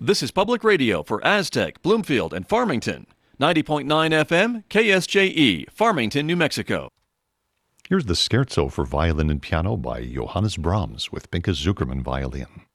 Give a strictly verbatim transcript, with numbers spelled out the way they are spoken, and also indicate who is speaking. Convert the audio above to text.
Speaker 1: This is Public Radio for Aztec, Bloomfield, and Farmington. ninety point nine F M, K S J E, Farmington, New Mexico.
Speaker 2: Here's the Scherzo for violin and piano by Johannes Brahms with Pinka Zuckerman violin.